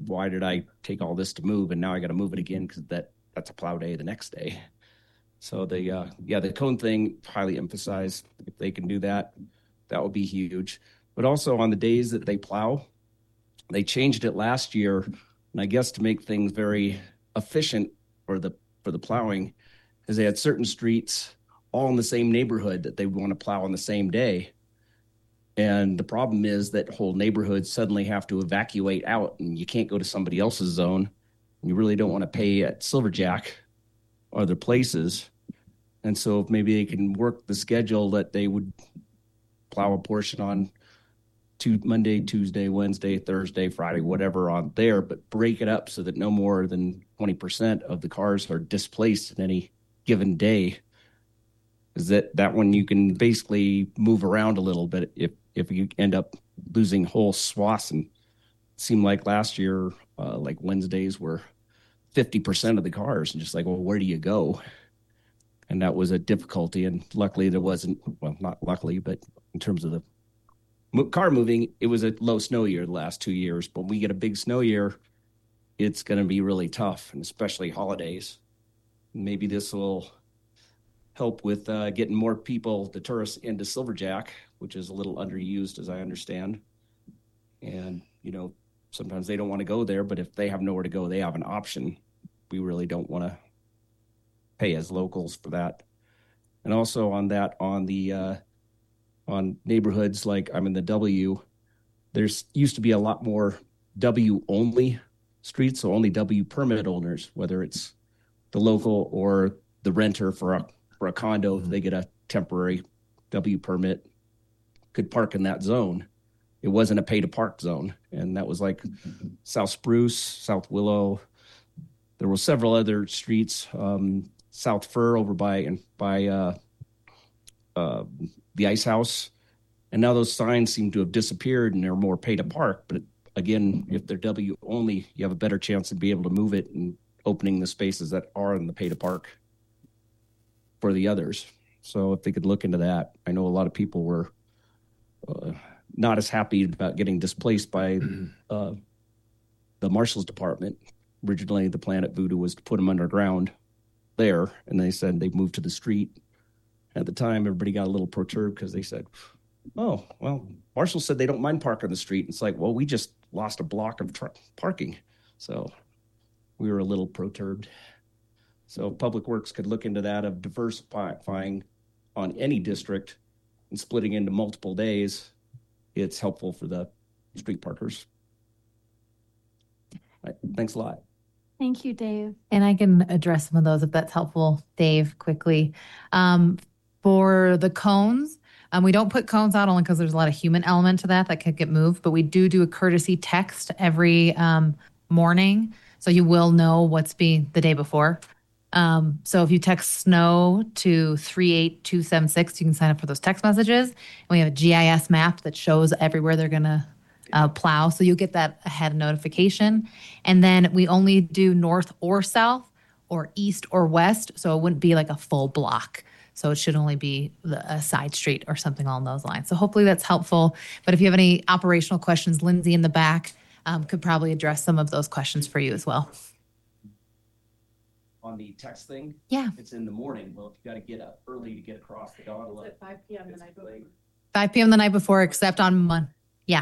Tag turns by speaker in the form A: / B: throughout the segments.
A: why did I take all this to move? And now I got to move it again because that's a plow day the next day. So the cone thing, highly emphasized. If they can do that, that would be huge. But also on the days that they plow, they changed it last year, and I guess to make things very efficient for the plowing, is they had certain streets all in the same neighborhood that they want to plow on the same day. And the problem is that whole neighborhoods suddenly have to evacuate out, and you can't go to somebody else's zone. You really don't want to pay at Silverjack or other places. And so if maybe they can work the schedule that they would plow a portion on Monday, Tuesday, Wednesday, Thursday, Friday, whatever on there, but break it up so that no more than 20% of the cars are displaced in any given day. Is that one you can basically move around a little bit if you end up losing whole swaths. And it seemed like last year, like Wednesdays were 50% of the cars, and just like, well, where do you go? And that was a difficulty. And luckily there wasn't, well, not luckily, but in terms of the car moving, it was a low snow year the last 2 years. But when we get a big snow year, it's going to be really tough, and especially holidays. Maybe this will help with getting more people, the tourists, into Silverjack, which is a little underused, as I understand. And, sometimes they don't want to go there, but if they have nowhere to go, they have an option. We really don't want to pay as locals for that. And also on neighborhoods like I'm in the W, there's used to be a lot more W only streets, so only W permit owners, whether it's the local or the renter for a condo, if they get a temporary W permit, could park in that zone. It wasn't a pay to park zone. And that was like South Spruce, South Willow. There were several other streets, South Fir over by the Ice House. And now those signs seem to have disappeared and they're more pay to park. But again, if they're W only, you have a better chance to be able to move it and opening the spaces that are in the pay to park for the others. So if they could look into that, I know a lot of people were not as happy about getting displaced by the Marshal's Department. Originally, the plan at Voodoo was to put them underground there, and they said they moved to the street. At the time, everybody got a little perturbed because they said, oh, well, Marshall said they don't mind parking on the street. It's like, well, we just lost a block of parking. So we were a little perturbed. So Public Works could look into that of diversifying on any district and splitting into multiple days. It's helpful for the street parkers. Right. Thanks a lot.
B: Thank you, Dave.
C: And I can address some of those if that's helpful, Dave, quickly. For the cones, we don't put cones out only because there's a lot of human element to that could get moved, but we do a courtesy text every morning. So you will know what's being the day before. So if you text snow to 38276, you can sign up for those text messages. And we have a GIS map that shows everywhere they're going to plow. So you'll get that ahead notification. And then we only do north or south or east or west. So it wouldn't be like a full block. So it should only be a side street or something along those lines. So hopefully that's helpful. But if you have any operational questions, Lindsay in the back could probably address some of those questions for you as well.
A: On the text thing,
C: yeah,
A: it's in the morning. Well, if you got to get up early to get across the dog,
B: it's at 5 p.m. the night before.
C: 5 p.m. the night before, except on Monday. Yeah.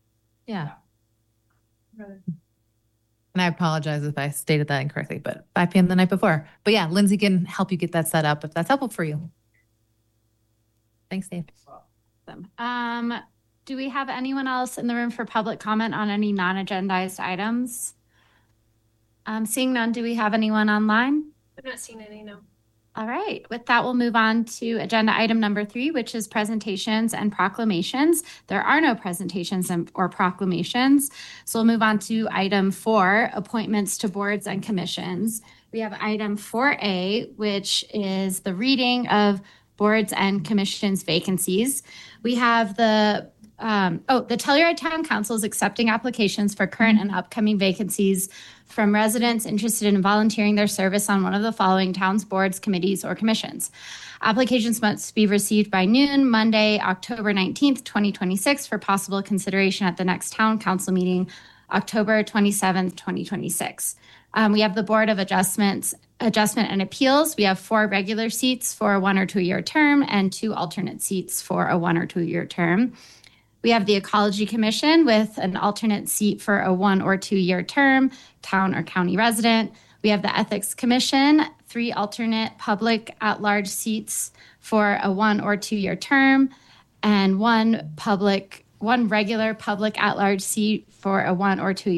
C: And I apologize if I stated that incorrectly, but 5 p.m. the night before. But yeah, Lindsay can help you get that set up if that's helpful for you. Thanks, Dave.
B: Awesome. Do we have anyone else in the room for public comment on any non-agendized items? Seeing none, do we have anyone online?
D: I've not seen any, no.
B: All right. With that, we'll move on to agenda item number 3, which is presentations and proclamations. There are no presentations or proclamations. So we'll move on to item 4, appointments to boards and commissions. We have item 4A, which is the reading of boards and commissions vacancies. We have the Telluride Town Council is accepting applications for current and upcoming vacancies from residents interested in volunteering their service on one of the following town's boards, committees, or commissions. Applications must be received by noon, Monday, October 19th, 2026, for possible consideration at the next town council meeting, October 27th, 2026. We have the Board of Adjustment and Appeals. We have 4 regular seats for a 1 or 2 year term and 2 alternate seats for a 1 or 2 year term. We have the Ecology Commission with an alternate seat for a 1 or 2 year term, town or county resident. We have the Ethics Commission, 3 alternate public at-large seats for a 1 or 2 year term, and 1 regular public at-large seat for a 1 or 2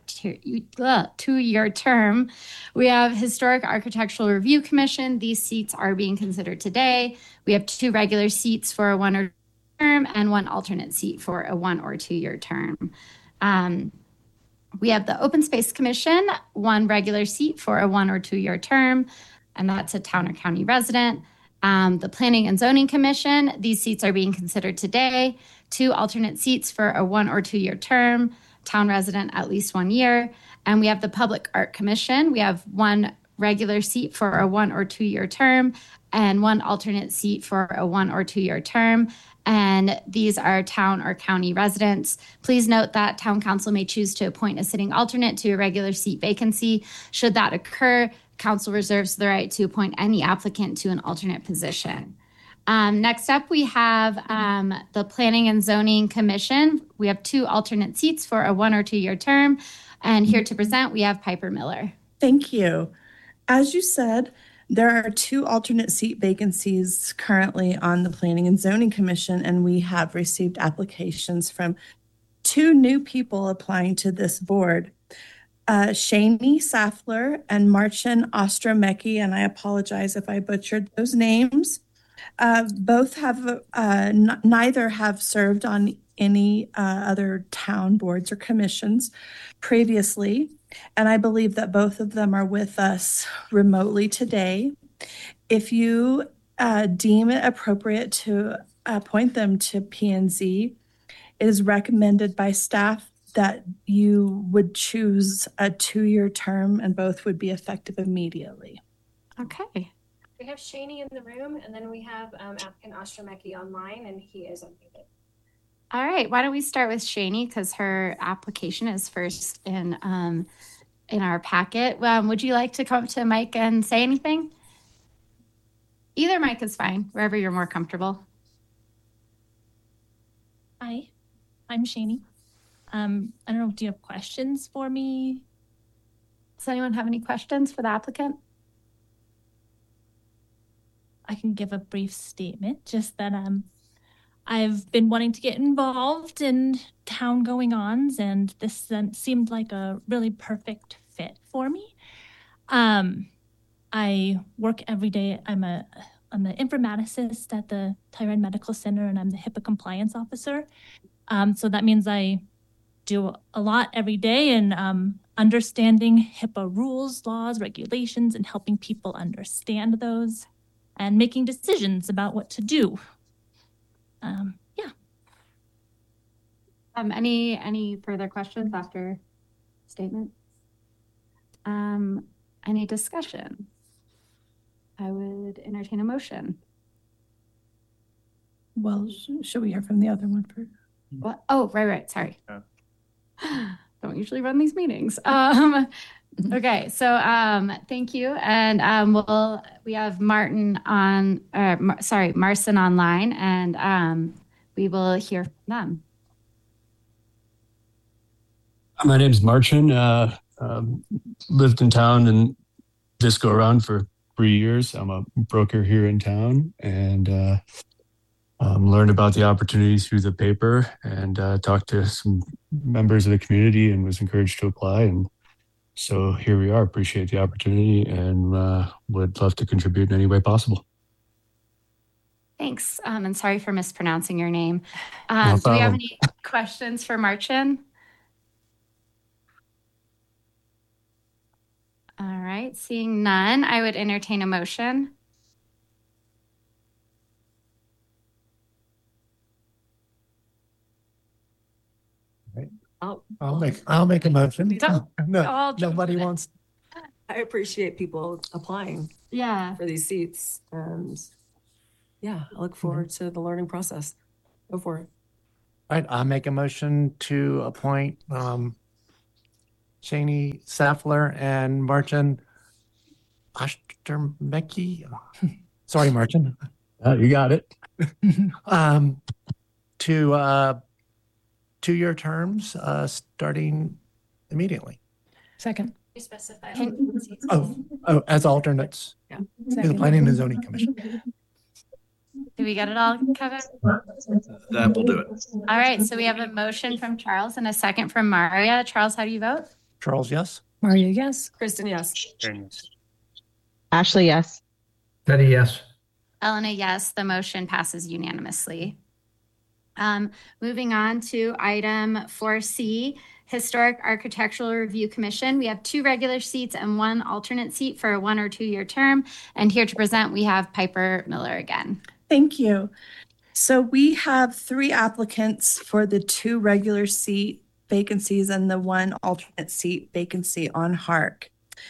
B: year term. We have Historic Architectural Review Commission. These seats are being considered today. We have 2 regular seats for a 1 or 2 term and 1 alternate seat for a 1 or 2 year term. We have the Open Space Commission, 1 regular seat for a 1 or 2 year term, and that's a town or county resident. The Planning and Zoning Commission, these seats are being considered today. 2 alternate seats for a 1 or 2 year term, town resident at least 1 year. And we have the Public Art Commission. We have 1 regular seat for a 1 or 2 year term and 1 alternate seat for a 1 or 2 year term. And these are town or county residents. Please note that town council may choose to appoint a sitting alternate to a regular seat vacancy. Should that occur, council reserves the right to appoint any applicant to an alternate position. Next up, we have the Planning and Zoning Commission. We have 2 alternate seats for a 1 or 2 year term. And here to present, we have Piper Miller.
D: Thank you. As you said, there are 2 alternate seat vacancies currently on the Planning and Zoning Commission, and we have received applications from 2 new people applying to this board. Shani Safler and Marcin Ostromecki, and I apologize if I butchered those names. Both have, neither have served on any other town boards or commissions previously. And I believe that both of them are with us remotely today. If you deem it appropriate to appoint them to P&Z, it is recommended by staff that you would choose a 2 year term and both would be effective immediately.
B: Okay.
E: We have Shani in the room, and then we have applicant Ostromecki online, and he is unmuted.
B: All right. Why don't we start with Shani because her application is first in our packet. Would you like to come up to Mike and say anything? Either mic is fine, wherever you're more comfortable.
F: Hi, I'm Shani. I don't know, do you have questions for me?
B: Does anyone have any questions for the applicant?
F: I can give a brief statement, just that I've been wanting to get involved in town going-ons, and this seemed like a really perfect fit for me. I work every day. I'm an informaticist at the Tyrone Medical Center, and I'm the HIPAA compliance officer. So that means I do a lot every day in understanding HIPAA rules, laws, regulations, and helping people understand those and making decisions about what to do. Yeah.
B: Any further questions after statement? Any discussion? I would entertain a motion.
D: Well, should we hear from the other one first?
B: What? Oh, right. Sorry. Don't usually run these meetings. Okay, so thank you, and we have Marcin online, and we will hear from them.
G: My name's Marcin. Lived in town and this go around for 3 years. I'm a broker here in town, and learned about the opportunities through the paper, and talked to some members of the community and was encouraged to apply. And so here we are. Appreciate the opportunity and would love to contribute in any way possible.
B: Thanks. And sorry for mispronouncing your name.
G: No
B: do we have
G: problem.
B: any questions for Marcin? All right. Seeing none, I would entertain a motion.
H: I'll make a motion.
B: Don't-
H: No,
B: I'll jump
H: nobody
B: in it.
H: wants.
I: I appreciate people applying
B: Yeah.
I: for these seats, and yeah, I look forward to the learning process. Go for it.
H: Right, I'll make a motion to appoint Cheney Saffler, and Martin Ostermecki. Sorry, Martin.
G: You got it.
H: To 2-year terms starting immediately.
J: Second.
E: You specify.
H: As alternates to the Planning and Zoning Commission.
B: Did we get it all, Kevin?
K: That will do it.
B: All right. So we have a motion from Charles and a second from Maria. Charles, how do you vote?
H: Charles, yes.
J: Maria, yes.
I: Kristen, yes.
L: Ashley, yes.
H: Betty, yes.
B: Elena, yes. The motion passes unanimously. Moving on to item 4C, Historic Architectural Review Commission. We have 2 regular seats and 1 alternate seat for a 1 or 2 year term. And here to present, we have Piper Miller again.
D: Thank you. So we have 3 applicants for the 2 regular seat vacancies and the 1 alternate seat vacancy on HARC.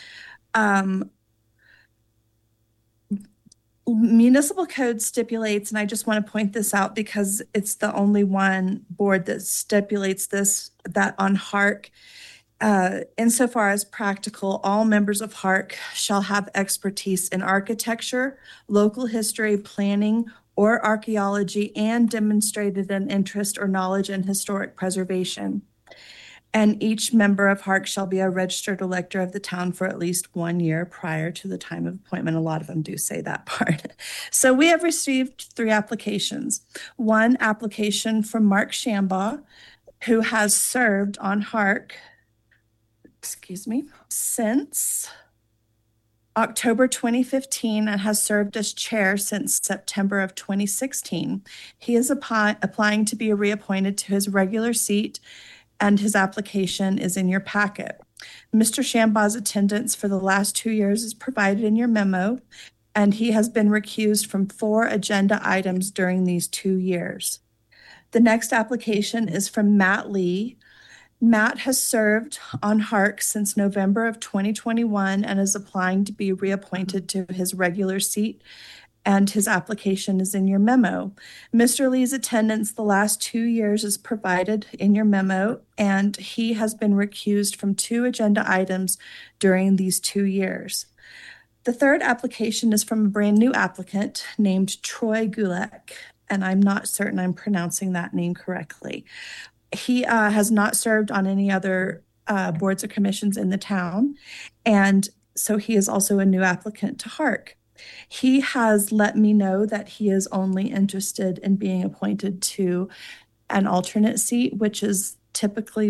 D: Municipal code stipulates, and I just want to point this out because it's the only one board that stipulates this, that on HARC, insofar as practical, all members of HARC shall have expertise in architecture, local history, planning, or archaeology, and demonstrated an interest or knowledge in historic preservation. And each member of HARC shall be a registered elector of the town for at least 1 year prior to the time of appointment. A lot of them do say that part. So we have received 3 applications. 1 application from Mark Shambaugh, who has served on HARC, since October 2015 and has served as chair since September of 2016. He is applying to be reappointed to his regular seat, and his application is in your packet. Mr. Shambaugh's attendance for the last 2 years is provided in your memo, and he has been recused from 4 agenda items during these 2 years. The next application is from Matt Lee. Matt has served on HARC since November of 2021 and is applying to be reappointed to his regular seat, and his application is in your memo. Mr. Lee's attendance the last 2 years is provided in your memo, and he has been recused from 2 agenda items during these 2 years. The third application is from a brand new applicant named Troy Gulek, and I'm not certain I'm pronouncing that name correctly. He has not served on any other boards or commissions in the town, and so he is also a new applicant to HARC. He has let me know that he is only interested in being appointed to an alternate seat, which is typically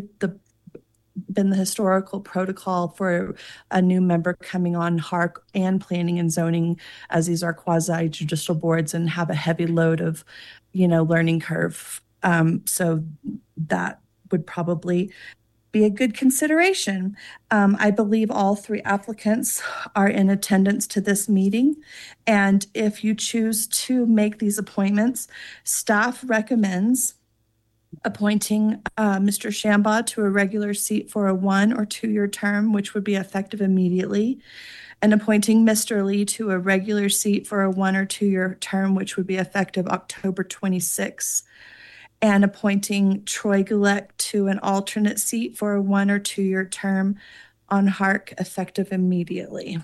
D: been the historical protocol for a new member coming on HARC and Planning and Zoning, as these are quasi-judicial boards and have a heavy load of, learning curve. So that would probably be a good consideration. I believe all 3 applicants are in attendance to this meeting. And if you choose to make these appointments, staff recommends appointing Mr. Shambaugh to a regular seat for a 1 or 2 year term, which would be effective immediately, and appointing Mr. Lee to a regular seat for a 1 or 2 year term, which would be effective October 26th. And appointing Troy Gulek to an alternate seat for a 1 or 2 year term on HARC effective immediately.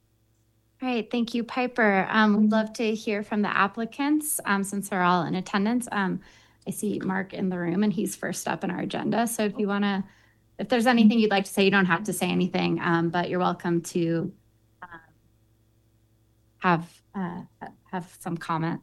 B: All right, thank you, Piper. We'd love to hear from the applicants since they're all in attendance. I see Mark in the room and he's first up in our agenda. So if there's anything you'd like to say, you don't have to say anything, but you're welcome to have some comment.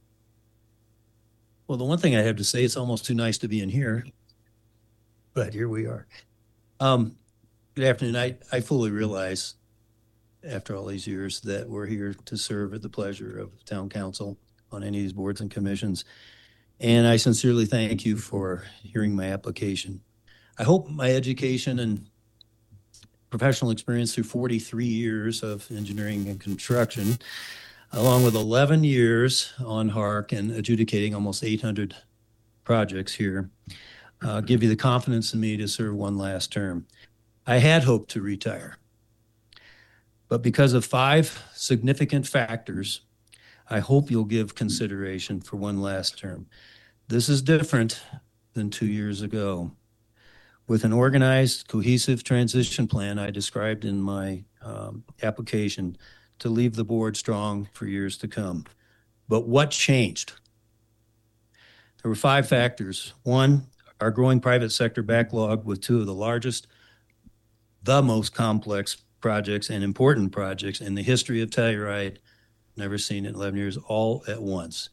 K: Well, the one thing I have to say, it's almost too nice to be in here, but here we are. Good afternoon. I fully realize after all these years that we're here to serve at the pleasure of town council on any of these boards and commissions. And I sincerely thank you for hearing my application. I hope my education and professional experience through 43 years of engineering and construction, along with 11 years on HARC and adjudicating almost 800 projects here, give you the confidence in me to serve 1 last term. I had hoped to retire, but because of 5 significant factors, I hope you'll give consideration for 1 last term. This is different than 2 years ago with an organized, cohesive transition plan I described in my application to leave the board strong for years to come. But what changed? There were 5 factors. 1, our growing private sector backlog with 2 of the largest, the most complex projects and important projects in the history of Telluride, never seen it in 11 years, all at once.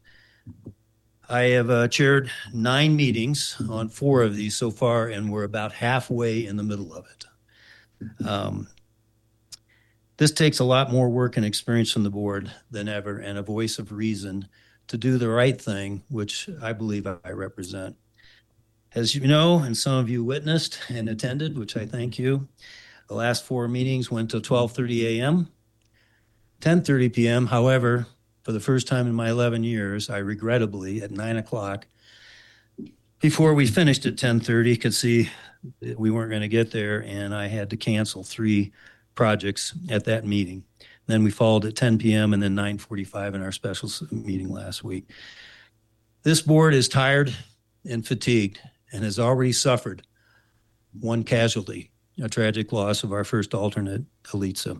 K: I have chaired 9 meetings on 4 of these so far, and we're about halfway in the middle of it. This takes a lot more work and experience from the board than ever, and a voice of reason to do the right thing, which I believe I represent. As you know, and some of you witnessed and attended, which I thank you, the last 4 meetings went till 12:30 a.m., 10:30 p.m. However, for the first time in my 11 years, I regrettably, at 9 o'clock, before we finished at 10:30, could see that we weren't going to get there, and I had to cancel 3 projects at that meeting. Then we followed at 10 p.m. and then 9:45 in our special meeting last week. This board is tired and fatigued and has already suffered 1 casualty, a tragic loss of our first alternate, Elitsa.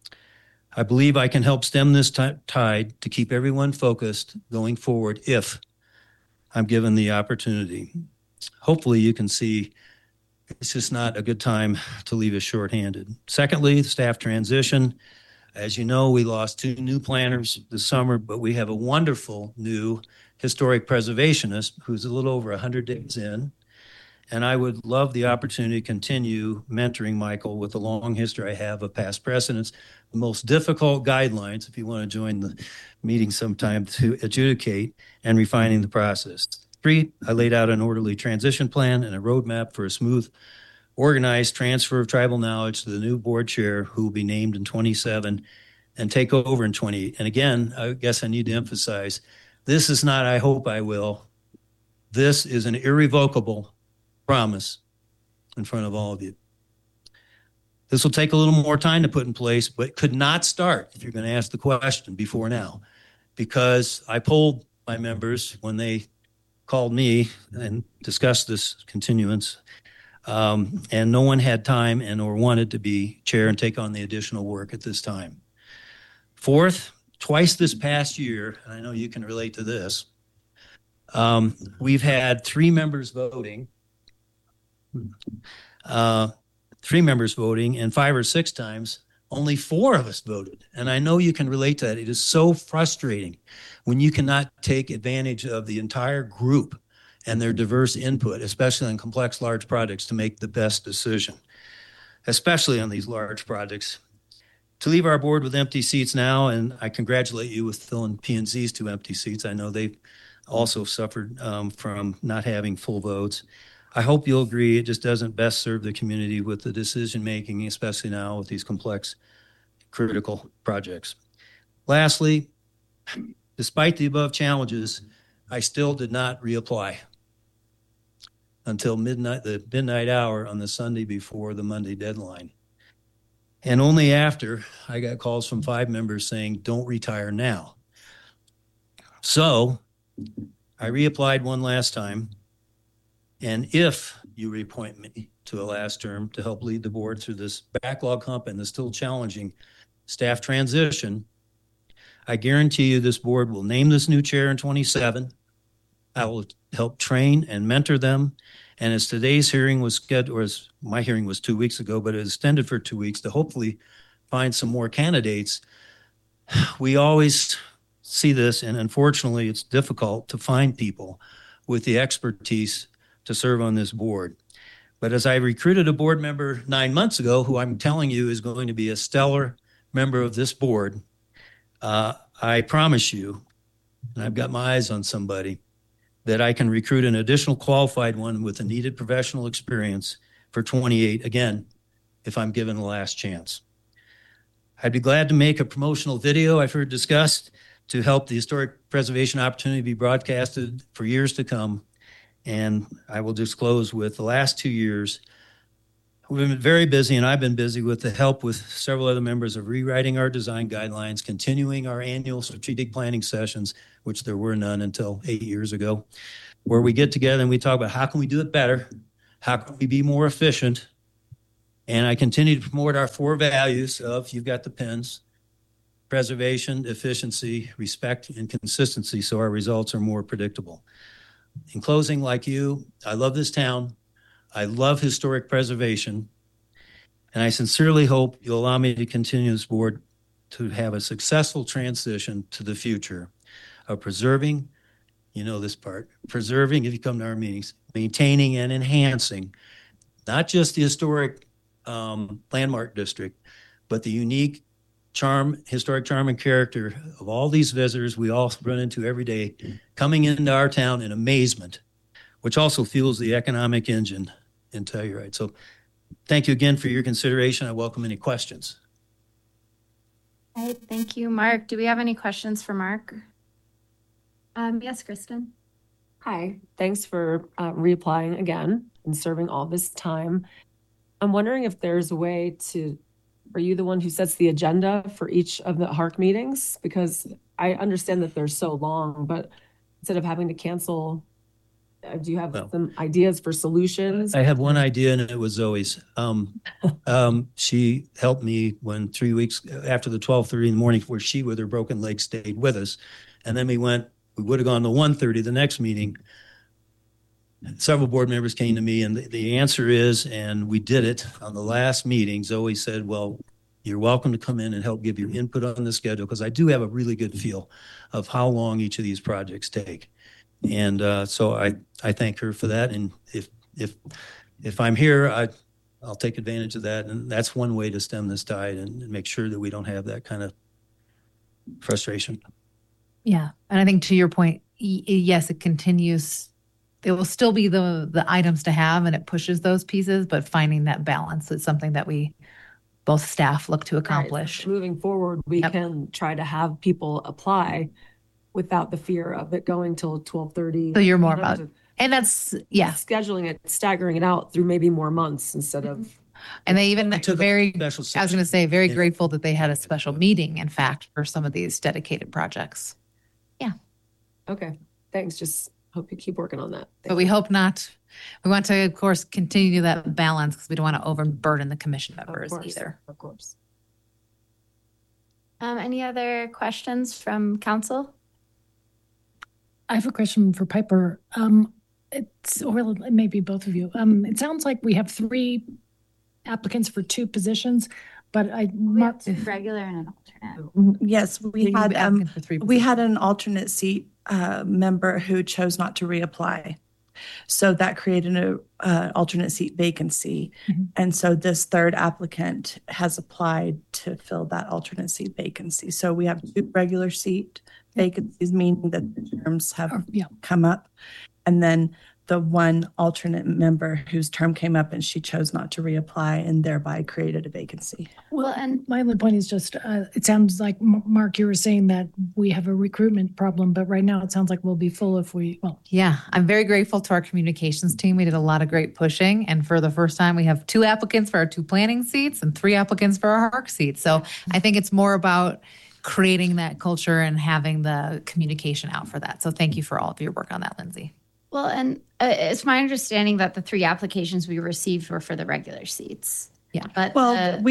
K: I believe I can help stem this tide to keep everyone focused going forward if I'm given the opportunity. Hopefully you can see it's just not a good time to leave us shorthanded. Secondly, the staff transition. As you know, we lost 2 new planners this summer, but we have a wonderful new historic preservationist who's a little over 100 days in. And I would love the opportunity to continue mentoring Michael with the long history I have of past precedents, the most difficult guidelines, if you want to join the meeting sometime, to adjudicate and refining the process. 3, I laid out an orderly transition plan and a roadmap for a smooth, organized transfer of tribal knowledge to the new board chair who will be named in 27 and take over in 28. And again, I guess I need to emphasize, this is not I hope I will. This is an irrevocable promise in front of all of you. This will take a little more time to put in place, but could not start, if you're going to ask the question, before now, because I polled my members when they called me and discussed this continuance, and no one had time and or wanted to be chair and take on the additional work at this time. 4th, twice this past year, and I know you can relate to this, we've had 3 members voting, 3 members voting, and 5 or 6 times only 4 of us voted. And I know you can relate to that. It is so frustrating when you cannot take advantage of the entire group and their diverse input, especially on complex large projects, to make the best decision, especially on these large projects. To leave our board with empty seats now, and I congratulate you with filling P&Z's 2 empty seats. I know they've also suffered from not having full votes. I hope you'll agree it just doesn't best serve the community with the decision making, especially now with these complex, critical projects. Lastly, despite the above challenges, I still did not reapply until midnight, the midnight hour on the Sunday before the Monday deadline. And only after I got calls from 5 members saying, don't retire now. So I reapplied one last time. And if you reappoint me to a last term to help lead the board through this backlog hump and the still challenging staff transition, I guarantee you this board will name this new chair in 27. I will help train and mentor them. And as today's hearing was scheduled, or as my hearing was 2 weeks ago, but it was extended for 2 weeks to hopefully find some more candidates. We always see this, and unfortunately it's difficult to find people with the expertise to serve on this board. But as I recruited a board member 9 months ago, who I'm telling you is going to be a stellar member of this board, I promise you, and I've got my eyes on somebody, that I can recruit an additional qualified one with the needed professional experience for 28, again, if I'm given the last chance. I'd be glad to make a promotional video I've heard discussed to help the historic preservation opportunity be broadcasted for years to come. And I will just close with the last 2 years. We've been very busy, and I've been busy with the help with several other members of rewriting our design guidelines, continuing our annual strategic planning sessions, which there were none until 8 years ago, where we get together and we talk about how can we do it better, How can we be more efficient? And I continue to promote our 4 values of, you've got the pins, preservation, efficiency, respect, and consistency, so our results are more predictable. In closing, like you, I love this town. I love historic preservation. And I sincerely hope you'll allow me to continue this board to have a successful transition to the future of preserving, you know this part, preserving, if you come to our meetings, maintaining and enhancing, not just the historic landmark district, but the unique charm, historic charm and character of all these visitors we all run into every day coming into our town in amazement, which also fuels the economic engine in Telluride. So thank you again for your consideration. I welcome any questions.
B: Okay, thank you, Mark. Do we have any questions for Mark? Yes, Kristen.
I: Hi, thanks for reapplying again and serving all this time. I'm wondering if there's a way to, are you the one who sets the agenda for each of the HARC meetings? Because I understand that they're so long, but instead of having to cancel, do you have some ideas for solutions?
K: I have one idea, and it was Zoe's. She helped me when 3 weeks after the 12:30 in the morning, where she with her broken leg stayed with us. And then we would have gone to 1:30 the next meeting. Several board members came to me, and the answer is, and we did it on the last meeting. Zoe said, well, you're welcome to come in and help give your input on the schedule, because I do have a really good feel of how long each of these projects take. And so I thank her for that. And if I'm here, I'll take advantage of that. And that's one way to stem this tide and make sure that we don't have that kind of frustration.
C: Yeah. And I think to your point, yes, it continues. There will still be the items to have, and it pushes those pieces, but finding that balance is something that we, both staff, look to accomplish.
I: Right. So moving forward, we can try to have people apply without the fear of it going till 12:30.
C: So you're more about, and that's, yeah.
I: Scheduling it, staggering it out through maybe more months instead of.
C: And they even I was going to say, very grateful that they had a special meeting, in fact, for some of these dedicated projects. Yeah.
I: Okay. Thanks. Just hope you keep working on that.
C: But we hope not. We want to, of course, continue that balance, because we don't want to overburden the commission members either.
I: Of course.
B: Any other questions from council?
J: I have a question for Piper. Or maybe both of you. It sounds like we have 3 applicants for 2 positions, but marked
B: regular and an alternate.
D: Yes, we had an alternate seat member who chose not to reapply. So that created an alternate seat vacancy. Mm-hmm. And so this 3rd applicant has applied to fill that alternate seat vacancy. So we have 2 regular seat vacancies, meaning that the terms have come up. And then the 1 alternate member whose term came up and she chose not to reapply, and thereby created a vacancy.
J: Well, and my only point is just, it sounds like, Mark, you were saying that we have a recruitment problem, but right now it sounds like we'll be full if we,
C: Yeah, I'm very grateful to our communications team. We did a lot of great pushing. And for the first time, we have 2 applicants for our 2 planning seats and 3 applicants for our HARC seats. So I think it's more about creating that culture and having the communication out for that. So thank you for all of your work on that, Lindsay.
B: Well, and it's my understanding that the 3 applications we received were for the regular seats.
C: Yeah.
B: But
D: and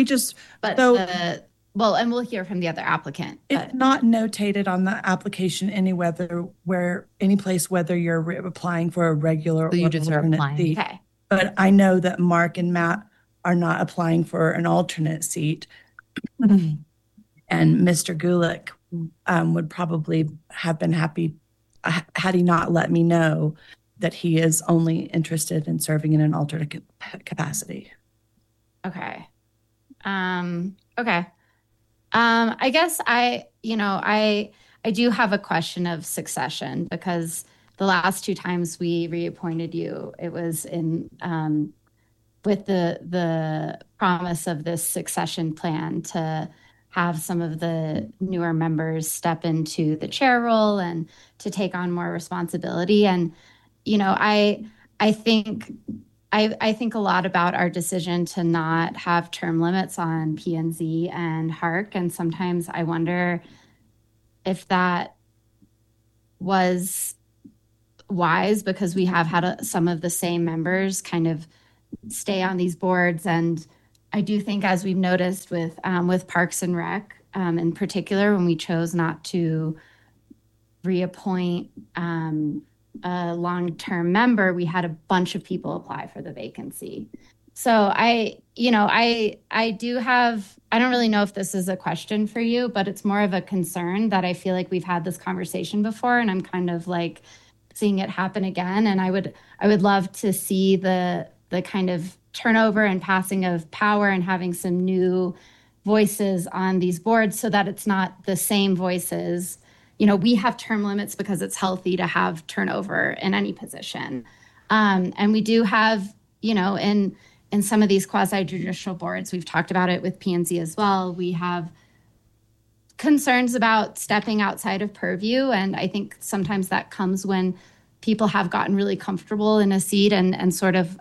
B: we'll hear from the other applicant.
D: It's not notated on the application any place whether you're applying for a regular
C: so you
D: or
C: just are
D: alternate
C: applying.
D: seat.
B: Okay.
D: But I know that Mark and Matt are not applying for an alternate seat. And Mr. Gulick would probably have been happy had he not let me know that he is only interested in serving in an alternate capacity.
B: Okay. Okay. I guess I do have a question of succession, because the last 2 times we reappointed you, it was in with the promise of this succession plan to have some of the newer members step into the chair role and to take on more responsibility. And, I think a lot about our decision to not have term limits on P&Z and HARC. And sometimes I wonder if that was wise, because we have had some of the same members kind of stay on these boards. And I do think, as we've noticed with Parks and Rec, in particular, when we chose not to reappoint a long-term member, we had a bunch of people apply for the vacancy. So I don't really know if this is a question for you, but it's more of a concern that I feel like we've had this conversation before, and I'm kind of like seeing it happen again. And I would love to see the kind of turnover and passing of power and having some new voices on these boards so that it's not the same voices. We have term limits because it's healthy to have turnover in any position. And we do have, in some of these quasi-judicial boards, we've talked about it with P&Z as well, we have concerns about stepping outside of purview. And I think sometimes that comes when people have gotten really comfortable in a seat and sort of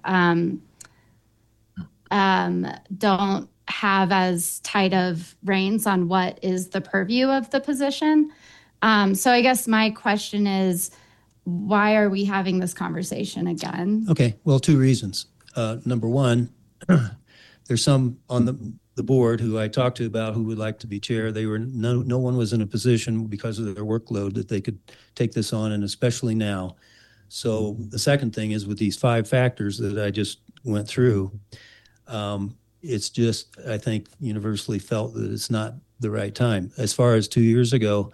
B: don't have as tight of reins on what is the purview of the position. So I guess my question is, why are we having this conversation again?
K: Okay, well, 2 reasons. Number one, there's some on the board who I talked to about who would like to be chair. They were no one was in a position because of their workload that they could take this on, and especially now. So the second thing is with these 5 factors that I just went through, it's just, I think, universally felt that it's not the right time. As far as 2 years ago,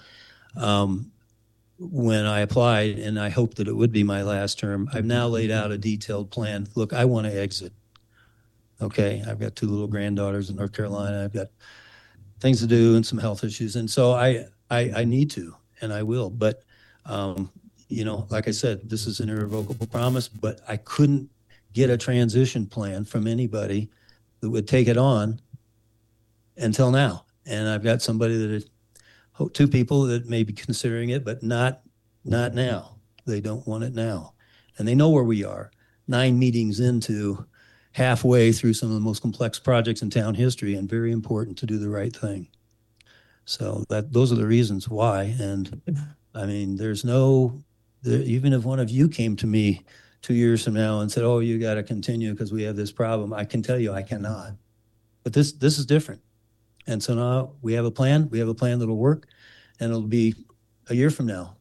K: when I applied, and I hoped that it would be my last term, I've now laid out a detailed plan. Look, I want to exit. Okay, I've got 2 little granddaughters in North Carolina. I've got things to do and some health issues, and so I need to, and I will. But like I said, this is an irrevocable promise. But I couldn't get a transition plan from anybody that would take it on until now, and I've got somebody that. 2 people that may be considering it, but not now. They don't want it now. And they know where we are. 9 meetings into halfway through some of the most complex projects in town history, and very important to do the right thing. So those are the reasons why. And I mean, even if one of you came to me 2 years from now and said, oh, you got to continue because we have this problem, I can tell you I cannot. But this is different. And so now we have a plan. We have a plan that'll work, and it'll be a year from now.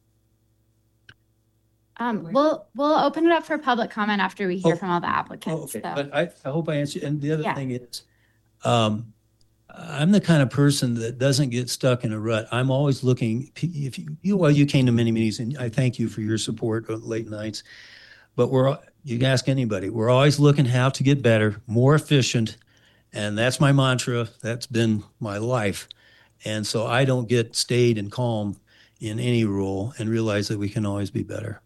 B: We'll open it up for public comment after we hear from all the applicants.
K: Okay.
B: So.
K: But I hope I answered. And the other thing is, I'm the kind of person that doesn't get stuck in a rut. I'm always looking. If you came to many meetings, and I thank you for your support on late nights. But you can ask anybody. We're always looking how to get better, more efficient. And that's my mantra. That's been my life. And so I don't get staid and calm in any role, and realize that we can always be better.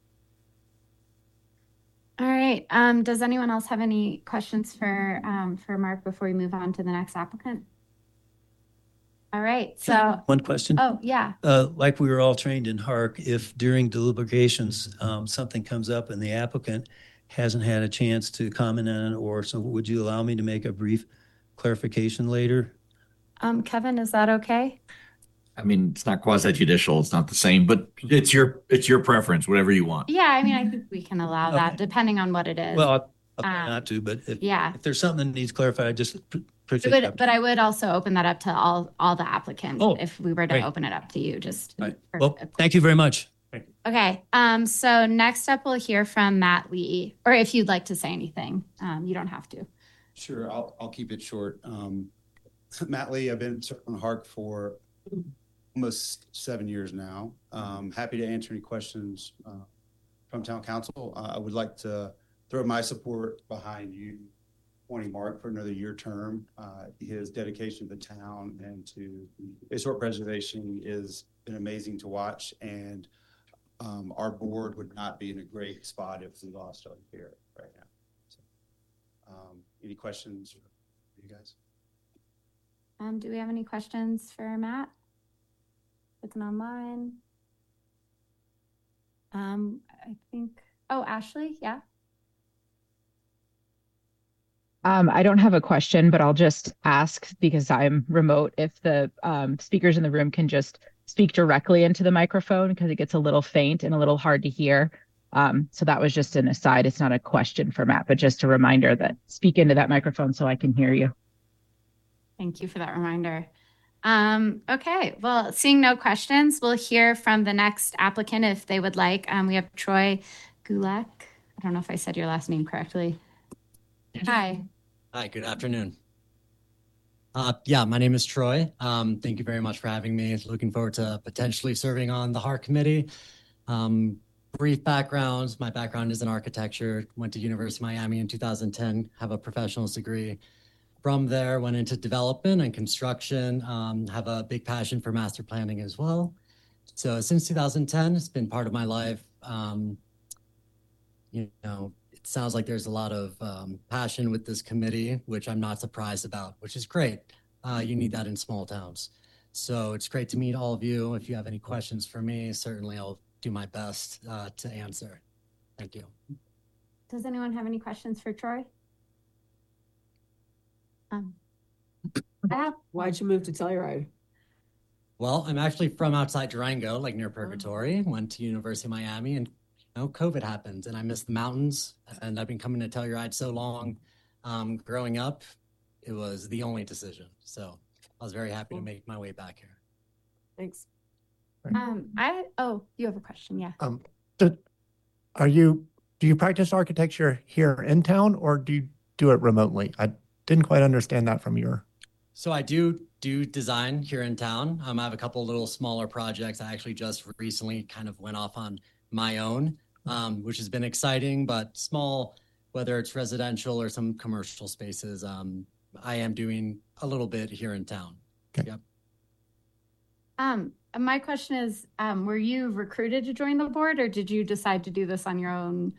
B: All right. Does anyone else have any questions for Mark before we move on to the next applicant? All right. So
K: one question.
B: Oh, yeah.
K: Like we were all trained in HARC, if during deliberations something comes up and the applicant hasn't had a chance to comment on it, so would you allow me to make a brief clarification later?
B: Kevin, is that okay?
L: I mean, it's not quasi-judicial. It's not the same, but it's your preference, whatever you want.
B: Yeah, I mean, I think we can allow that depending on what it is.
K: Well, I'll try not to, but if there's something that needs clarified, I just appreciate that.
B: But I would also open that up to all the applicants if we were to open it up to you. Just
K: right. Well, thank you very much.
B: Okay. So next up, we'll hear from Matt Lee, or if you'd like to say anything, you don't have to.
M: Sure, I'll keep it short. Matt Lee, I've been serving on HARC for almost 7 years now. Happy to answer any questions from town council. I would like to throw my support behind you appointing Mark for another year term. His dedication to the town and to historic preservation has been amazing to watch, and our board would not be in a great spot if we lost our here right now. So, any questions for you guys?
B: Do we have any questions for Matt? Looking online. I think, Ashley, yeah.
N: I don't have a question, but I'll just ask because I'm remote if the speakers in the room can just speak directly into the microphone because it gets a little faint and a little hard to hear. So that was just an aside. It's not a question for Matt, but just a reminder that speak into that microphone so I can hear you.
B: Thank you for that reminder. Okay, well, seeing no questions, we'll hear from the next applicant if they would like. We have Troy Gulak. I don't know if I said your last name correctly. Hi.
O: Hi, good afternoon. Yeah, my name is Troy. Thank you very much for having me. Looking forward to potentially serving on the HARC committee. Brief background, my background is in architecture, went to University of Miami in 2010, have a professional's degree. From there, went into development and construction, have a big passion for master planning as well. So since 2010, it's been part of my life. You know, it sounds like there's a lot of passion with this committee, which I'm not surprised about, which is great. You need that in small towns. So it's great to meet all of you. If you have any questions for me, certainly I'll do my best to answer. Thank you.
B: Does anyone have any questions for Troy?
I: Why'd you move to Telluride?
O: Well, I'm actually from outside Durango, like near Purgatory. Went to University of Miami, and COVID happened, and I missed the mountains. And I've been coming to Telluride so long. Growing up, it was the only decision. So I was very happy to make my way back here.
I: Thanks.
B: You have a question, yeah.
H: Do you practice architecture here in town or do you do it remotely? I didn't quite understand that from your.
O: So I do design here in town. I have a couple little smaller projects. I actually just recently kind of went off on my own, which has been exciting, but small, whether it's residential or some commercial spaces. I am doing a little bit here in town.
H: Okay.
O: Yep.
B: My question is, were you recruited to join the board or did you decide to do this on your own?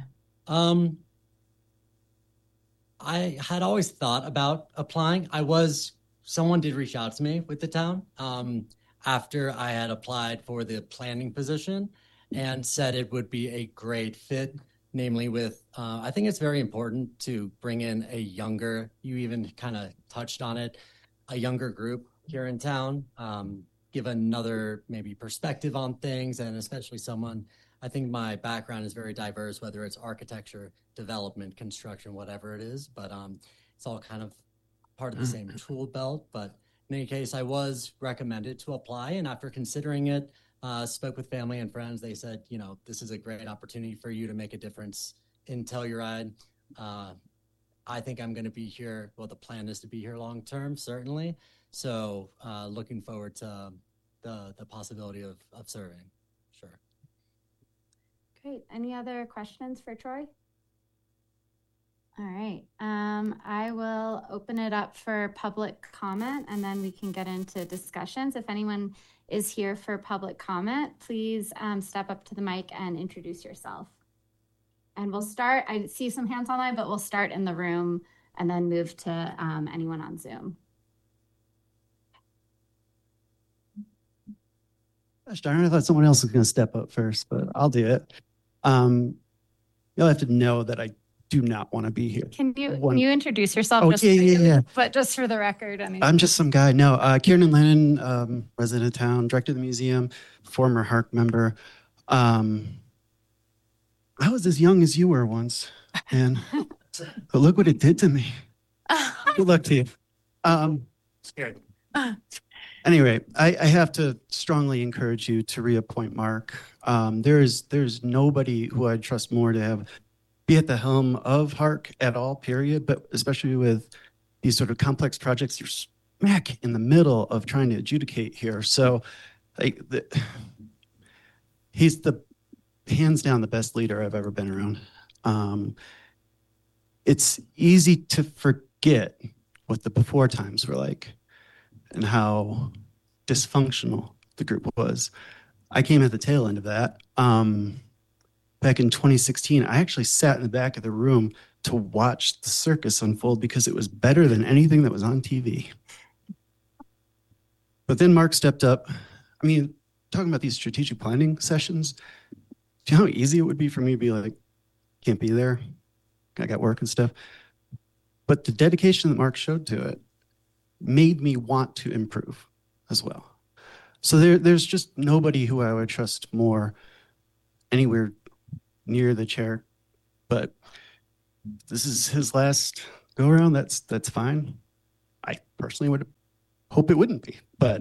O: I had always thought about applying. Someone did reach out to me with the town after I had applied for the planning position and said it would be a great fit, namely with, I think it's very important to bring in a younger, you even kind of touched on it, a younger group here in town, give another maybe perspective on things, and especially someone, I think my background is very diverse, whether it's architecture, development, construction, whatever it is, but it's all kind of part of the same tool belt. But in any case, I was recommended to apply, and after considering it, spoke with family and friends. They said, this is a great opportunity for you to make a difference in Telluride. I think I'm going to be here. Well, the plan is to be here long term, certainly. So looking forward to the possibility of serving. Sure.
B: Great. Any other questions for Troy? All right. I will open it up for public comment and then we can get into discussions. If anyone is here for public comment, please step up to the mic and introduce yourself. And we'll start, I see some hands online, but we'll start in the room and then move to anyone on Zoom.
P: Gosh darn, I thought someone else was going to step up first, but I'll do it. You'll have to know that I do not want to be here.
B: Can you introduce yourself?
P: Oh,
B: just
P: yeah.
B: But just for the record.
P: I'm just some guy. No, Kieran Lennon, resident of town, director of the museum, former HARC member. I was as young as you were once, and but look what it did to me. Good luck to you. Scared. Anyway, I have to strongly encourage you to reappoint Mark. There's nobody who I'd trust more to be at the helm of HARC at all, period, but especially with these sort of complex projects, you're smack in the middle of trying to adjudicate here. So he's the hands down the best leader I've ever been around. It's easy to forget what the before times were like and how dysfunctional the group was. I came at the tail end of that. Back in 2016, I actually sat in the back of the room to watch the circus unfold because it was better than anything that was on TV. But then Mark stepped up. I mean, talking about these strategic planning sessions, do you know how easy it would be for me to be like, can't be there, I got work and stuff. But the dedication that Mark showed to it made me want to improve as well. So there's just nobody who I would trust more anywhere near the chair, but this is his last go around. That's fine. I personally would hope it wouldn't be, but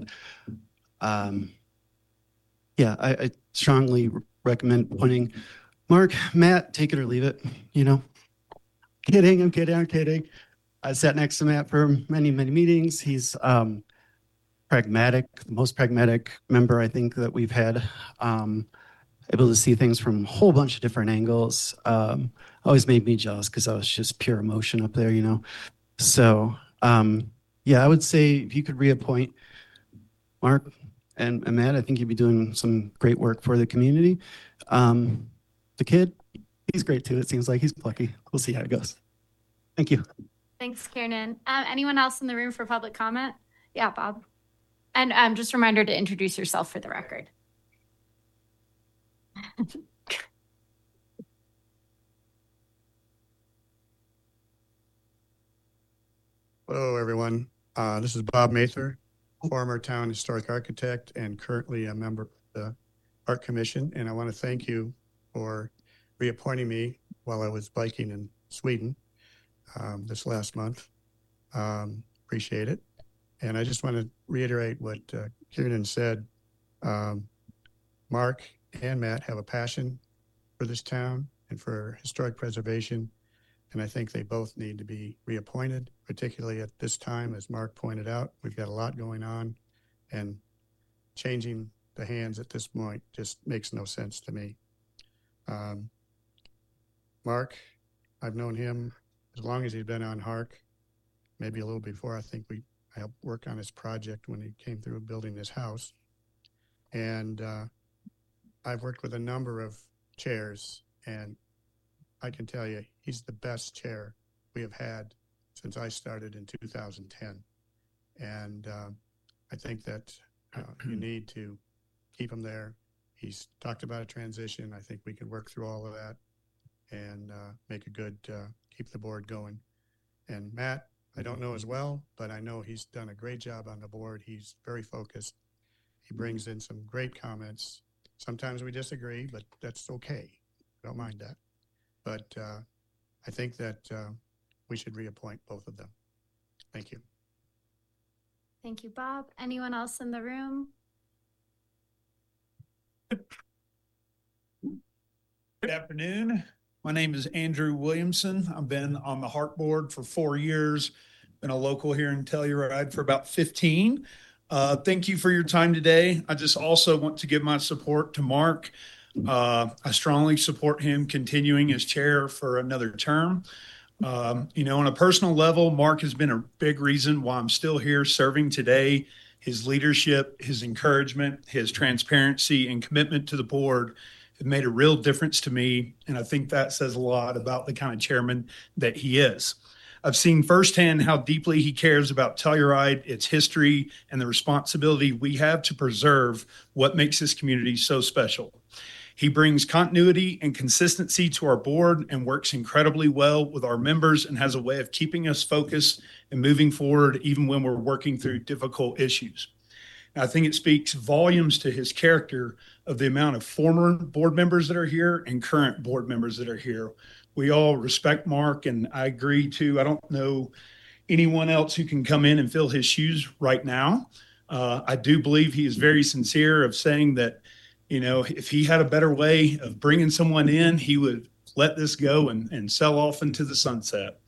P: yeah, I strongly recommend appointing Mark. Matt, take it or leave it. I'm kidding. I sat next to Matt for many meetings. He's pragmatic, the most pragmatic member I think that we've had. Able to see things from a whole bunch of different angles. Always made me jealous because I was just pure emotion up there, So yeah, I would say if you could reappoint Mark and Matt, I think you'd be doing some great work for the community. The kid, he's great too. It seems like he's plucky. We'll see how it goes. Thank you.
B: Thanks, Kiernan. Anyone else in the room for public comment? Yeah, Bob. And just a reminder to introduce yourself for the record.
Q: Hello, everyone. This is Bob Mather, former town historic architect and currently a member of the Art Commission. And I want to thank you for reappointing me while I was biking in Sweden this last month. Appreciate it. And I just want to reiterate what Kiernan said. Mark and Matt have a passion for this town and for historic preservation. And I think they both need to be reappointed, particularly at this time, as Mark pointed out. We've got a lot going on, and changing the hands at this point just makes no sense to me. Mark, I've known him as long as he's been on HARC, maybe a little before. I think I helped work on his project when he came through building this house. And I've worked with a number of chairs, and I can tell you, he's the best chair we have had since I started in 2010. And I think that you need to keep him there. He's talked about a transition. I think we can work through all of that and make a good, keep the board going. And Matt, I don't know as well, but I know he's done a great job on the board. He's very focused. He brings in some great comments. Sometimes we disagree, but that's okay. I don't mind that. But I think that we should reappoint both of them. Thank you.
B: Thank you, Bob. Anyone else in the room?
R: Good afternoon. My name is Andrew Williamson. I've been on the HARC board for 4 years, been a local here in Telluride for about 15. Thank you for your time today. I just also want to give my support to Mark. I strongly support him continuing as chair for another term. On a personal level, Mark has been a big reason why I'm still here serving today. His leadership, his encouragement, his transparency and commitment to the board have made a real difference to me. And I think that says a lot about the kind of chairman that he is. I've seen firsthand how deeply he cares about Telluride, its history, and the responsibility we have to preserve what makes this community so special. He brings continuity and consistency to our board and works incredibly well with our members and has a way of keeping us focused and moving forward even when we're working through difficult issues. And I think it speaks volumes to his character of the amount of former board members that are here and current board members that are here. We all respect Mark, and I agree too. I don't know anyone else who can come in and fill his shoes right now. I do believe he is very sincere of saying that, if he had a better way of bringing someone in, he would let this go and sell off into the sunset.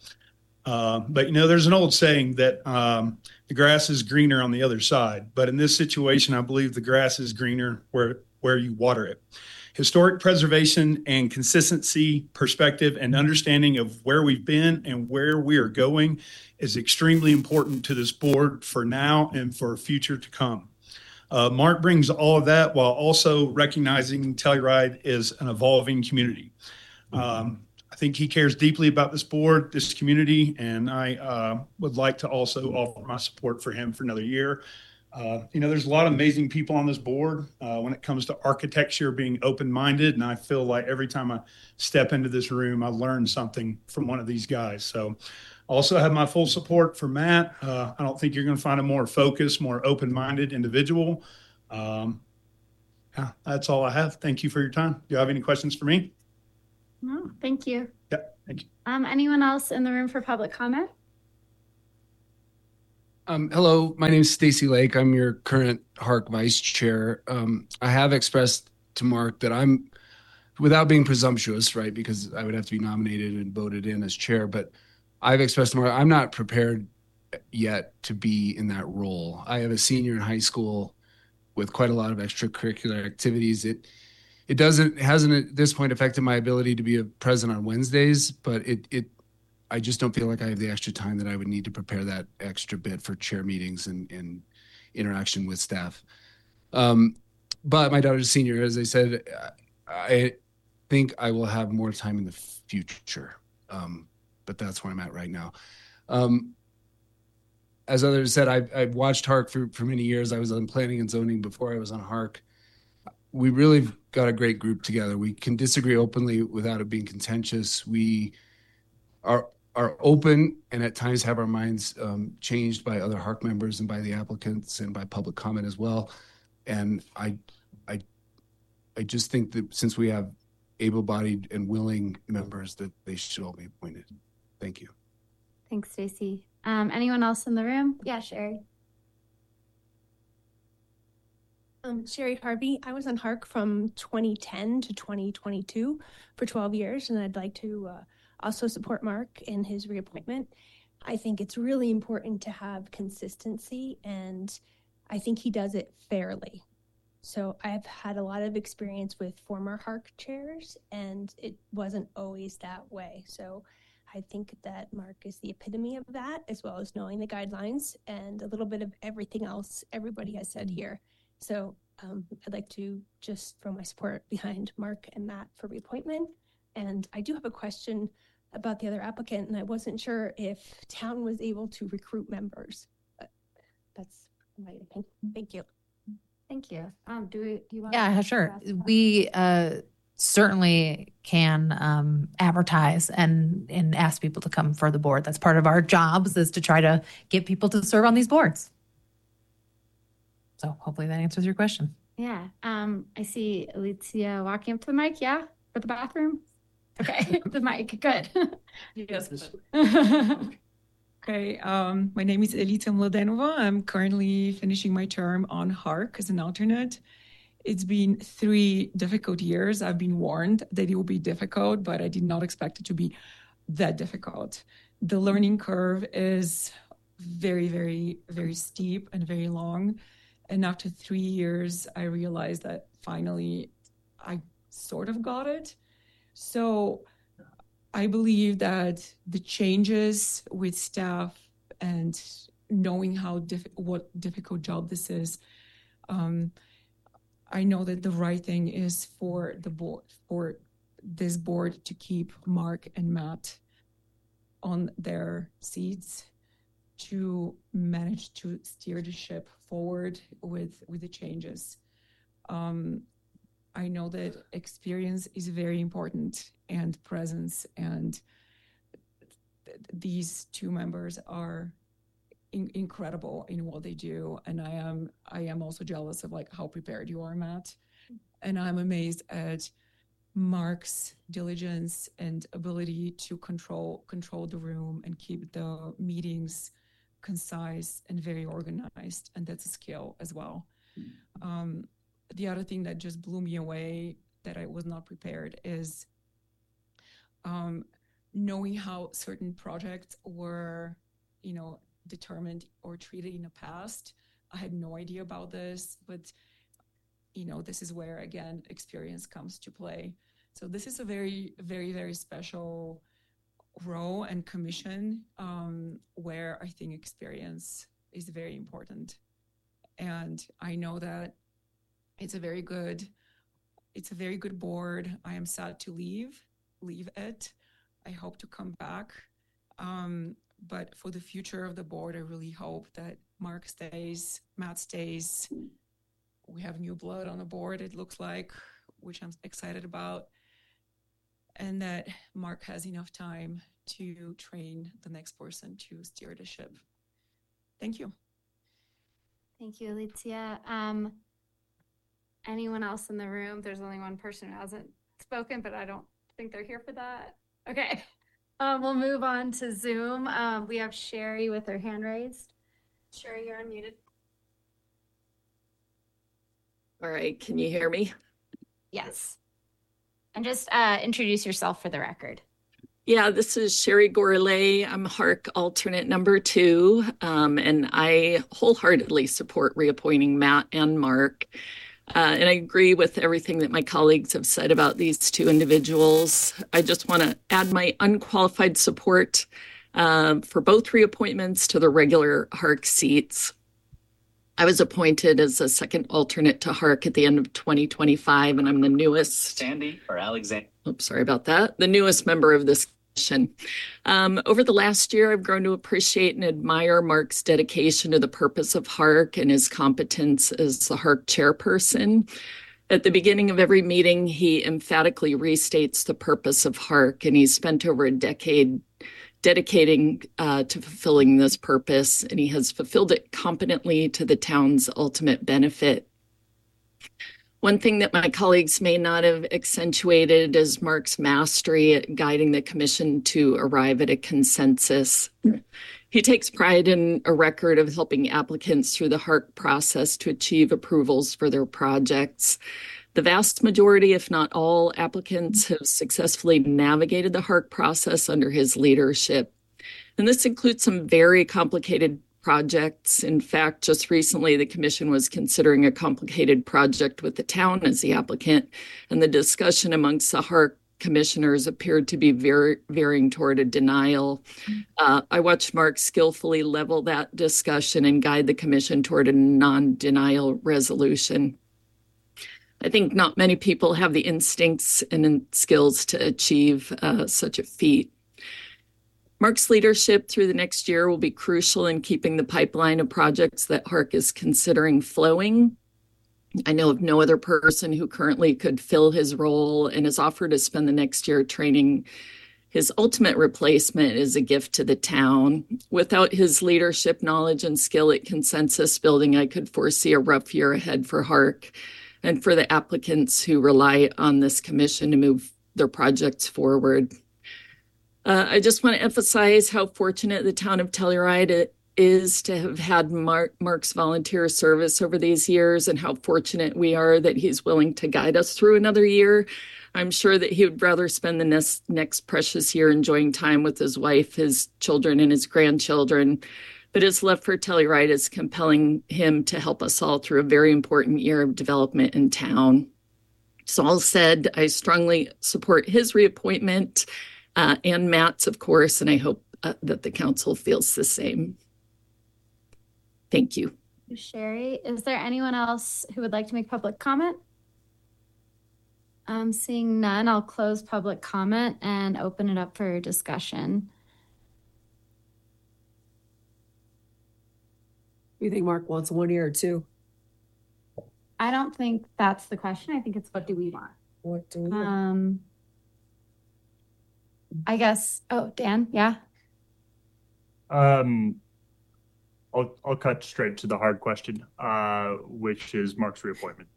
R: But there's an old saying that the grass is greener on the other side. But in this situation, I believe the grass is greener where you water it. Historic preservation and consistency, perspective, and understanding of where we've been and where we are going is extremely important to this board for now and for future to come. Mark brings all of that while also recognizing Telluride is an evolving community. I think he cares deeply about this board, this community, and I would like to also offer my support for him for another year. There's a lot of amazing people on this board when it comes to architecture, being open-minded, and I feel like every time I step into this room, I learn something from one of these guys. So also have my full support for Matt. I don't think you're going to find a more focused, more open-minded individual. That's all I have. Thank you for your time. Do you have any questions for me?
B: No, thank you.
R: Yeah, thank you.
B: Anyone else in the room for public comment?
S: Hello, my name is Stacy Lake. I'm your current HARC vice chair. I have expressed to Mark that I'm, without being presumptuous, right, because I would have to be nominated and voted in as chair, but I've expressed to Mark I'm not prepared yet to be in that role. I have a senior in high school with quite a lot of extracurricular activities. It hasn't at this point affected my ability to be present on Wednesdays, but I just don't feel like I have the extra time that I would need to prepare that extra bit for chair meetings and interaction with staff. But my daughter's a senior, as I said. I think I will have more time in the future, but that's where I'm at right now. As others said, I've watched HARC for many years. I was on planning and zoning before I was on HARC. We really got a great group together. We can disagree openly without it being contentious. We are open and at times have our minds changed by other HARC members and by the applicants and by public comment as well. And I just think that since we have able-bodied and willing members, that they should all be appointed. Thank you.
B: Thanks, Stacy. Anyone else in the room? Yeah, Sherry.
T: Sherry Harvey. I was on HARC from 2010 to 2022 for 12 years, and I'd like to also support Mark in his reappointment. I think it's really important to have consistency, and I think he does it fairly. So I've had a lot of experience with former HARC chairs, and it wasn't always that way. So I think that Mark is the epitome of that, as well as knowing the guidelines and a little bit of everything else everybody has said here. So I'd like to just throw my support behind Mark and Matt for reappointment. And I do have a question about the other applicant, and I wasn't sure if town was able to recruit members. But that's my opinion. Thank you.
B: Thank you. Do you want?
C: Yeah, sure. We certainly can advertise and ask people to come for the board. That's part of our jobs, is to try to get people to serve on these boards. So hopefully that answers your question.
B: Yeah. I see Alicia walking up to the mic. Yeah, for the bathroom. Okay, the mic. Good.
U: Yes. Okay. My name is Elita Mladenova. I'm currently finishing my term on HARC as an alternate. It's been 3 difficult years. I've been warned that it will be difficult, but I did not expect it to be that difficult. The learning curve is very, very, very steep and very long. And after 3 years, I realized that finally I sort of got it. So I believe that the changes with staff and knowing how what difficult job this is, I know that the right thing is for the board, for this board, to keep Mark and Matt on their seats, to manage to steer the ship forward with the changes. I know that experience is very important, and presence, and these 2 members are incredible in what they do. And I am also jealous of like how prepared you are, Matt. And I'm amazed at Mark's diligence and ability to control the room and keep the meetings concise and very organized. And that's a skill as well. The other thing that just blew me away that I was not prepared is knowing how certain projects were, determined or treated in the past. I had no idea about this, but, this is where, again, experience comes to play. So this is a very, very, very special role and commission where I think experience is very important. And I know that it's a very good board. I am sad to leave it. I hope to come back. But for the future of the board, I really hope that Mark stays, Matt stays. We have new blood on the board, it looks like, which I'm excited about. And that Mark has enough time to train the next person to steer the ship. Thank you.
B: Thank you, Alicia. Anyone else in the room? There's only one person who hasn't spoken, but I don't think they're here for that. Okay. We'll move on to Zoom. We have Sherry with her hand raised.
E: Sherry, you're unmuted.
A: All right, can you hear me?
B: Yes. And just introduce yourself for the record.
A: Yeah, this is Sherry Gourlay. I'm HARC alternate number 2, and I wholeheartedly support reappointing Matt and Mark. And I agree with everything that my colleagues have said about these two individuals. I just want to add my unqualified support for both reappointments to the regular HARC seats. I was appointed as a second alternate to HARC at the end of 2025, and I'm the newest.
V: Sandy or Alexander?
A: Oops, sorry about that. The newest member of this commission. Over the last year, I've grown to appreciate and admire Mark's dedication to the purpose of HARC and his competence as the HARC chairperson. At the beginning of every meeting, he emphatically restates the purpose of HARC, and he's spent over a decade dedicating to fulfilling this purpose, and he has fulfilled it competently to the town's ultimate benefit. One thing that my colleagues may not have accentuated is Mark's mastery at guiding the commission to arrive at a consensus. He takes pride in a record of helping applicants through the HARC process to achieve approvals for their projects. The vast majority, if not all, applicants have successfully navigated the HARC process under his leadership. And this includes some very complicated projects. In fact, just recently, the commission was considering a complicated project with the town as the applicant, and the discussion amongst the HARC commissioners appeared to be veering toward a denial. I watched Mark skillfully level that discussion and guide the commission toward a non-denial resolution. I think not many people have the instincts and skills to achieve such a feat. Mark's leadership through the next year will be crucial in keeping the pipeline of projects that HARC is considering flowing. I know of no other person who currently could fill his role, and has offered to spend the next year training his ultimate replacement is a gift to the town. Without his leadership, knowledge, and skill at consensus building, I could foresee a rough year ahead for HARC and for the applicants who rely on this commission to move their projects forward. I just want to emphasize how fortunate the town of Telluride is to have had Mark's volunteer service over these years, and how fortunate we are that he's willing to guide us through another year. I'm sure that he would rather spend the next precious year enjoying time with his wife, his children, and his grandchildren. But his love for Telluride is compelling him to help us all through a very important year of development in town. So all said, I strongly support his reappointment and Matt's, of course, and I hope that the council feels the same. Thank you.
B: Sherry, is there anyone else who would like to make public comment? Seeing none, I'll close public comment and open it up for discussion.
I: You think Mark wants 1 year or 2?
B: I don't think that's the question. I think it's what do we want?
I: What do we want?
B: I guess, Dan, yeah.
W: I'll cut straight to the hard question, which is Mark's reappointment.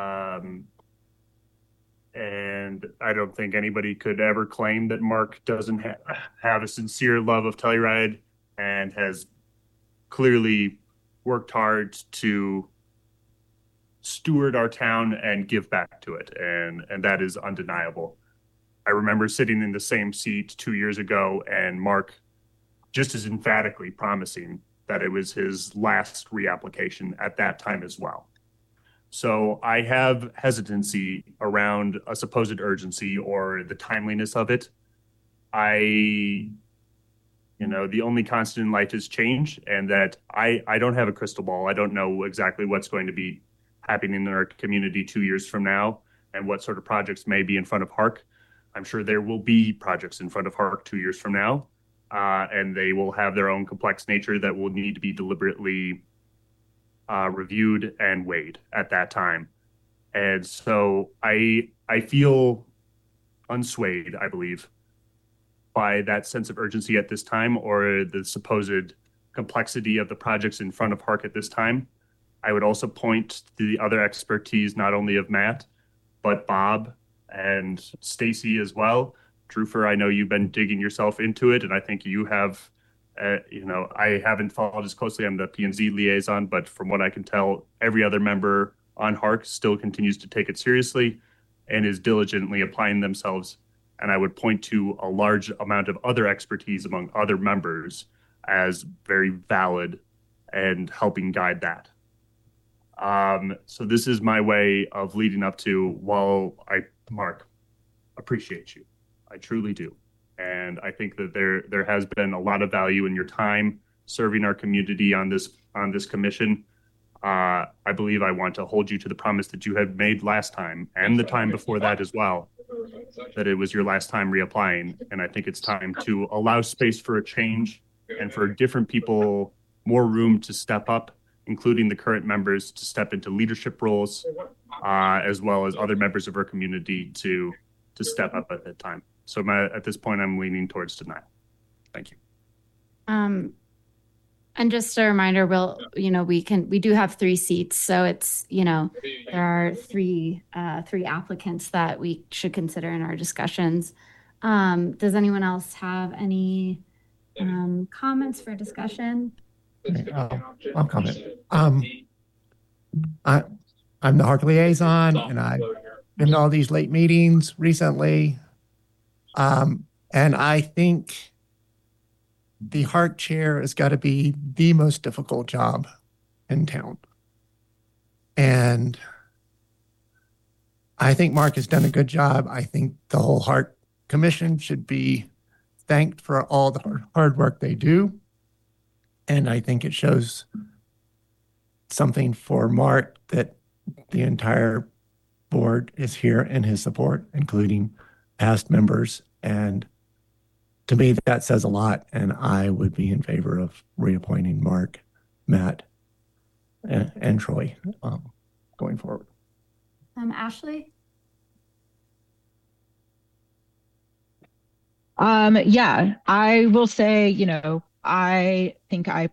W: And I don't think anybody could ever claim that Mark doesn't have a sincere love of Telluride and has clearly worked hard to steward our town and give back to it. And that is undeniable. I remember sitting in the same seat 2 years ago and Mark just as emphatically promising that it was his last reapplication at that time as well. So I have hesitancy around a supposed urgency or the timeliness of it. The only constant in life is change, and that I don't have a crystal ball. I don't know exactly what's going to be happening in our community 2 years from now and what sort of projects may be in front of HARC. I'm sure there will be projects in front of HARC 2 years from now, and they will have their own complex nature that will need to be deliberately reviewed and weighed at that time. And so I feel unswayed, I believe, by that sense of urgency at this time or the supposed complexity of the projects in front of HARC at this time. I would also point to the other expertise, not only of Matt, but Bob and Stacy as well. Drufer, I know you've been digging yourself into it, and I think you have. I haven't followed as closely. I'm the P&Z liaison, but from what I can tell, every other member on HARC still continues to take it seriously and is diligently applying themselves. And I would point to a large amount of other expertise among other members as very valid and helping guide that. So this is my way of leading up to, Mark, appreciate you. I truly do. And I think that there has been a lot of value in your time serving our community on this commission. I believe I want to hold you to the promise that you had made last time and the time before that as well, that it was your last time reapplying. And I think it's time to allow space for a change and for different people more room to step up, including the current members to step into leadership roles, as well as other members of our community to step up at that time. So at this point, I'm leaning towards denial. Thank you.
B: And just a reminder, we do have 3 seats, so it's, there are three applicants that we should consider in our discussions. Does anyone else have any comments for discussion?
H: I'll comment. I'm the HARC liaison, and I've been to all these late meetings recently. And I think the HARC chair has got to be the most difficult job in town. And I think Mark has done a good job. I think the whole HARC commission should be thanked for all the hard work they do. And I think it shows something for Mark that the entire board is here in his support, including past members. And to me, that says a lot. And I would be in favor of reappointing Mark, Matt, and Troy going forward.
B: Ashley?
N: Yeah, I will say, I think I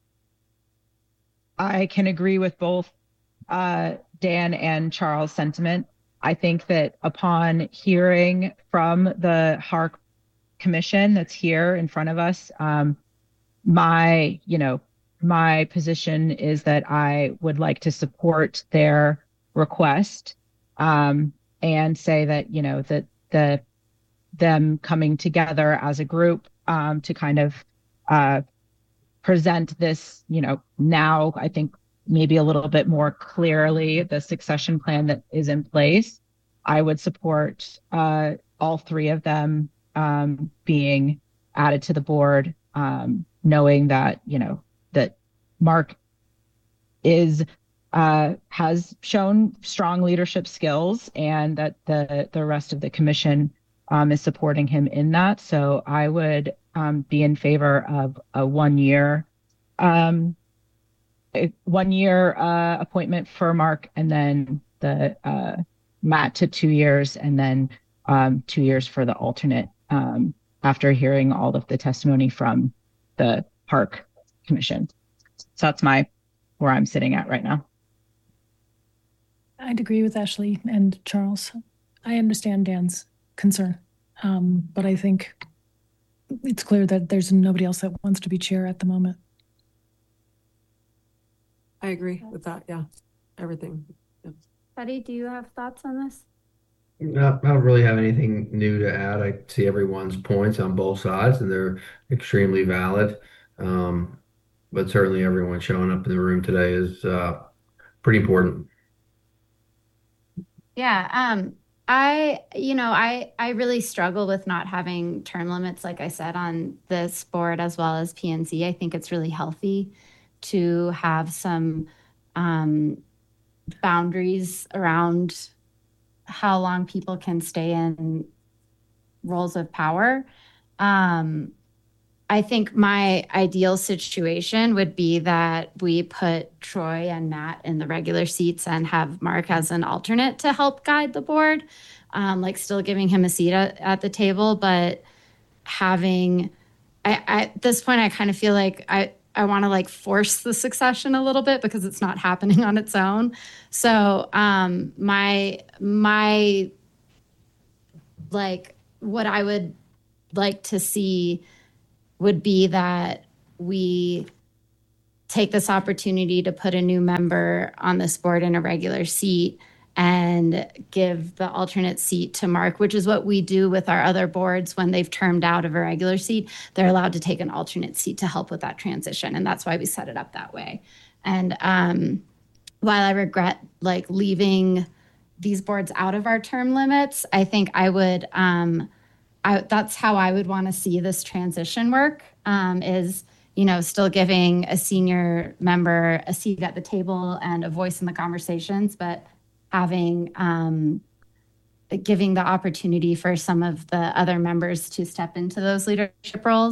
N: can agree with both Dan and Charles' sentiment. I think that upon hearing from the HARC commission that's here in front of us, my position is that I would like to support their request, and say that, that them coming together as a group, to kind of present this, now I think maybe a little bit more clearly the succession plan that is in place. I would support all 3 of them being added to the board, knowing that, that Mark has shown strong leadership skills, and that the rest of the commission is supporting him in that. So I would be in favor of a 1-year appointment for Mark, and then the Matt to 2 years, and then 2 years for the alternate, after hearing all of the testimony from the HARC commission. So that's where I'm sitting at right now.
J: I'd agree with Ashley and Charles. I understand Dan's concern, but I think it's clear that there's nobody else that wants to be chair at the moment.
I: I agree with that. Yeah, everything. Yep.
B: Buddy, do you have thoughts on this?
F: No, I don't really have anything new to add. I see everyone's points on both sides, and they're extremely valid. But certainly everyone showing up in the room today is pretty important.
B: Yeah. I really struggle with not having term limits, like I said, on this board as well as PNC. I think it's really healthy to have some boundaries around how long people can stay in roles of power. I think my ideal situation would be that we put Troy and Matt in the regular seats and have Mark as an alternate to help guide the board, still giving him a seat at the table, but having, at this point, I kind of feel like I want to force the succession a little bit because it's not happening on its own. So my like what I would like to see would be that we take this opportunity to put a new member on this board in a regular seat and give the alternate seat to Mark, which is what we do with our other boards when they've termed out of a regular seat. They're allowed to take an alternate seat to help with that transition. And that's why we set it up that way. And while I regret like leaving these boards out of our term limits, I think I would, that's how I would want to see this transition work, is, you know, still giving a senior member a seat at the table and a voice in the conversations, but having, giving the opportunity for some of the other members to step into those leadership roles.